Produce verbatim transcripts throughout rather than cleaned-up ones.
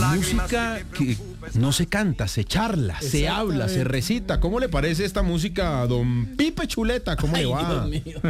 música que no se canta, se charla, se habla, se recita. ¿Cómo le parece esta música a don Pipe Chuleta? ¿Cómo le va?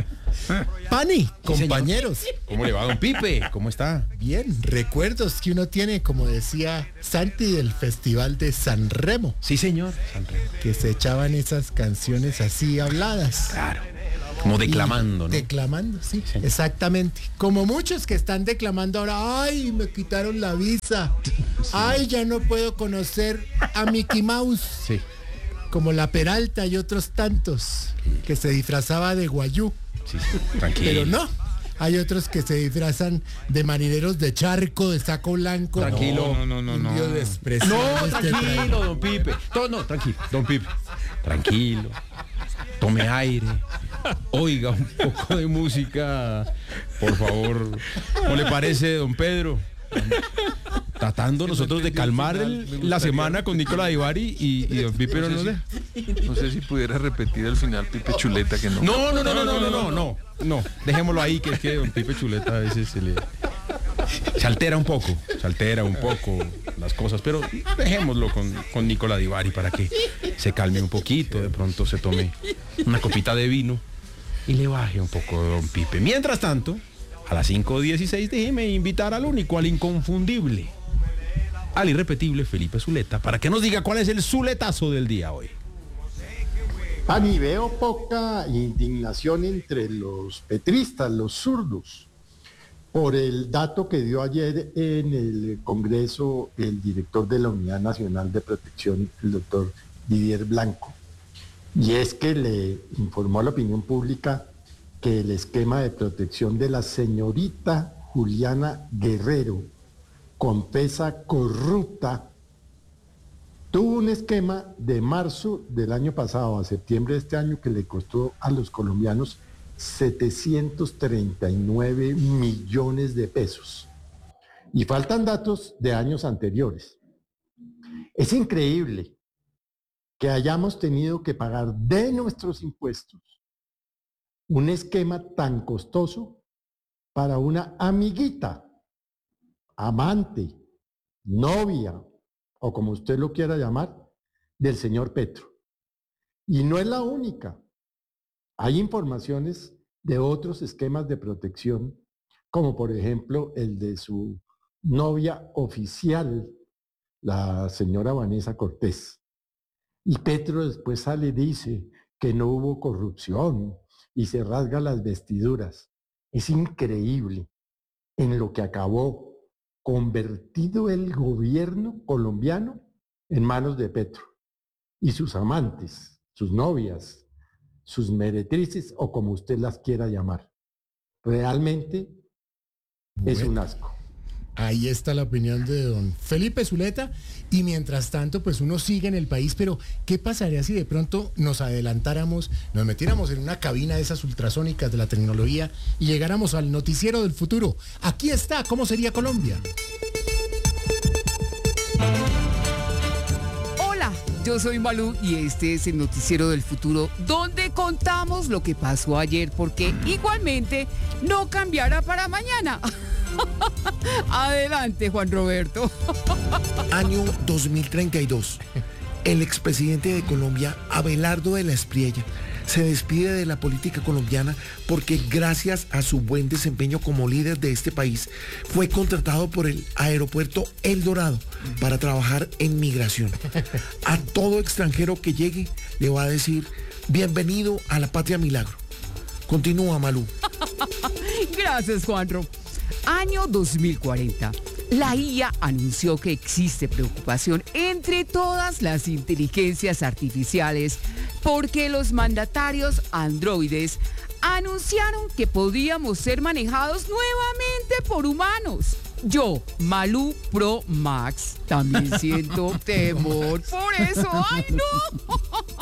Pani, compañeros. ¿Cómo le va, don Pipe? ¿Cómo está? Bien, recuerdos que uno tiene, como decía Santi, del Festival de San Remo. Sí, señor. San Remo. Que se echaban esas canciones así habladas. Claro. Como declamando, ¿no? Declamando, sí, sí, exactamente. Como muchos que están declamando ahora, ay, me quitaron la visa. Sí. Ay, ya no puedo conocer a Mickey Mouse. Sí. Como la Peralta y otros tantos, sí, que se disfrazaba de guayú. Sí, sí, tranquilo. Pero no, hay otros que se disfrazan de marineros de charco, de saco blanco. Tranquilo. No, no, no, no. No, no tranquilo, don Pipe. No, no, tranquilo, don Pipe. Tranquilo. Tome aire. Oiga un poco de música, por favor. ¿Cómo le parece, don Pedro? Tratando nosotros de calmar el, la semana con Nicolás Ibarri y, y don Pipe no nos deja. No sé si pudiera repetir al final Pipe Chuleta, que no. No, no, no, no, no, no, no, no, no. Dejémoslo ahí, que es que don Pipe Chuleta a veces se le se altera un poco, se altera un poco las cosas, pero dejémoslo con, con Nicolás Ibarri para que se calme un poquito, de pronto se tome una copita de vino y le baje un poco de don Pipe. Mientras tanto, a las cinco dieciséis déjeme invitar al único, al inconfundible, al irrepetible Felipe Zuleta, para que nos diga cuál es el zuletazo del día hoy. Pani, veo poca indignación entre los petristas, los zurdos, por el dato que dio ayer en el Congreso el director de la Unidad Nacional de Protección, el doctor Didier Blanco. Y es que le informó a la opinión pública que el esquema de protección de la señorita Juliana Guerrero, confesa corrupta, tuvo un esquema de marzo del año pasado a septiembre de este año que le costó a los colombianos setecientos treinta y nueve millones de pesos. Y faltan datos de años anteriores. Es increíble que hayamos tenido que pagar de nuestros impuestos un esquema tan costoso para una amiguita, amante, novia, o como usted lo quiera llamar, del señor Petro. Y no es la única. Hay informaciones de otros esquemas de protección, como por ejemplo el de su novia oficial, la señora Vanessa Cortés. Y Petro después sale y dice que no hubo corrupción y se rasga las vestiduras. Es increíble en lo que acabó convertido el gobierno colombiano en manos de Petro y sus amantes, sus novias, sus meretrices o como usted las quiera llamar. Realmente bueno, es un asco. Ahí está la opinión de don Felipe Zuleta y mientras tanto pues uno sigue en el país, pero ¿qué pasaría si de pronto nos adelantáramos, nos metiéramos en una cabina de esas ultrasónicas de la tecnología y llegáramos al noticiero del futuro? Aquí está, ¿cómo sería Colombia? Hola, yo soy Malú y este es el noticiero del futuro donde contamos lo que pasó ayer porque igualmente no cambiará para mañana. Adelante, Juan Roberto. Año dos mil treinta y dos. El expresidente de Colombia, Abelardo de la Espriella, se despide de la política colombiana porque gracias a su buen desempeño como líder de este país, fue contratado por el aeropuerto El Dorado para trabajar en migración. A todo extranjero que llegue le va a decir, bienvenido a la patria milagro. Continúa, Malú. Gracias, Juanro. Año dos mil cuarenta. La I A anunció que existe preocupación entre todas las inteligencias artificiales porque los mandatarios androides anunciaron que podíamos ser manejados nuevamente por humanos. Yo, Malú Pro Max, también siento temor por eso. ¡Ay, no!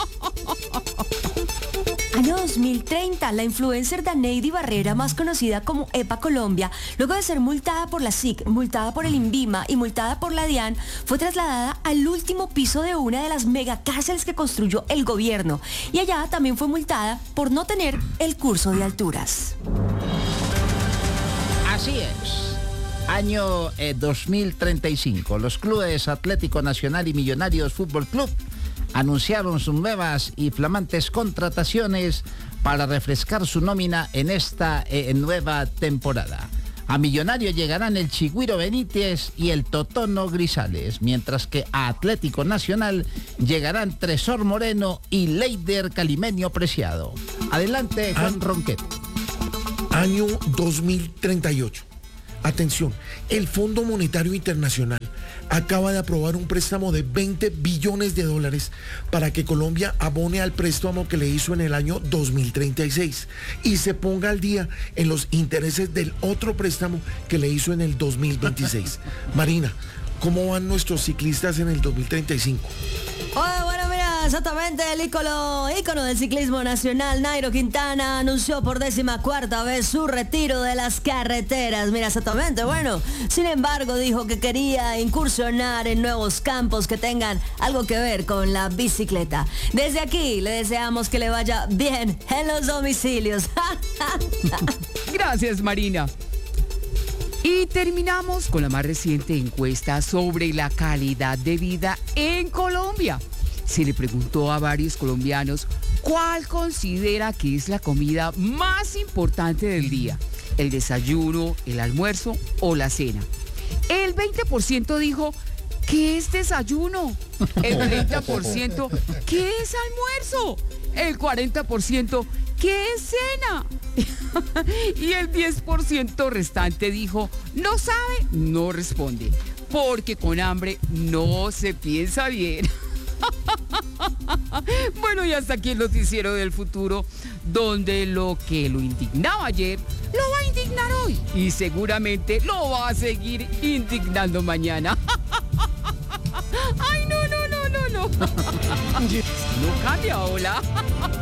Año dos mil treinta, la influencer Daneidi Barrera, más conocida como Epa Colombia, luego de ser multada por la S I C, multada por el INVIMA y multada por la DIAN, fue trasladada al último piso de una de las megacárceles que construyó el gobierno. Y allá también fue multada por no tener el curso de alturas. Así es. Año eh, dos mil treinta y cinco. Los clubes Atlético Nacional y Millonarios Fútbol Club anunciaron sus nuevas y flamantes contrataciones para refrescar su nómina en esta eh, nueva temporada. A Millonarios llegarán el Chigüiro Benítez y el Totono Grisales, mientras que a Atlético Nacional llegarán Tresor Moreno y Leider Calimenio Preciado. Adelante, Juan Ronquet. Año dos mil treinta y ocho. Atención, el Fondo Monetario Internacional acaba de aprobar un préstamo de veinte billones de dólares para que Colombia abone al préstamo que le hizo en el año dos mil treinta y seis y se ponga al día en los intereses del otro préstamo que le hizo en el dos mil veintiséis. Marina, ¿cómo van nuestros ciclistas en el dos mil treinta y cinco? Oye, bueno, mira, exactamente el ícono, ícono del ciclismo nacional, Nairo Quintana, anunció por décima cuarta vez su retiro de las carreteras. Mira, exactamente, bueno, sin embargo dijo que quería incursionar en nuevos campos que tengan algo que ver con la bicicleta. Desde aquí le deseamos que le vaya bien en los domicilios. Gracias, Marina. Y terminamos con la más reciente encuesta sobre la calidad de vida en Colombia. Se le preguntó a varios colombianos cuál considera que es la comida más importante del día, el desayuno, el almuerzo o la cena. El veinte por ciento dijo ¿qué es desayuno? El treinta por ciento ¿qué es almuerzo? El cuarenta por ciento ¿qué es cena? Y el diez por ciento restante dijo, no sabe, no responde, porque con hambre no se piensa bien. Bueno, y hasta aquí el noticiero del futuro, donde lo que lo indignaba ayer, lo va a indignar hoy. Y seguramente lo va a seguir indignando mañana. Ay, no, no, no, no, no. No cambia, hola.